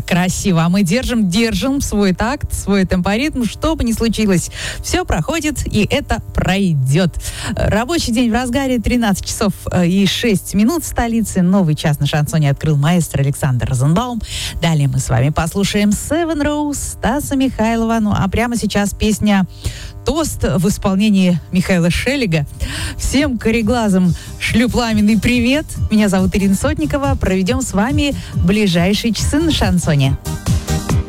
красиво. А мы держим свой такт, свой темпоритм, что бы ни случилось. Все проходит, и это пройдет. Рабочий день в разгаре, 13 часов и 6 минут в столице. Новый час на шансоне открыл маэстро Александр Розенбаум. Далее мы с вами послушаем Seven Rose Стаса Михайлова. Ну а прямо сейчас песня «Тост» в исполнении Михаила Шелега. Всем кореглазым шлю пламенный привет. Меня зовут Ирина Сотникова. Проведем с вами ближайшие часы на шансоне.